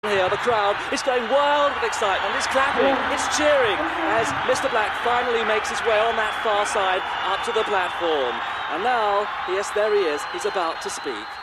Here, the crowd is going wild with excitement. It's clapping, it's cheering as Mr. Black finally makes his way on that far side up to the platform. And now, yes, there he is. He's about to speak.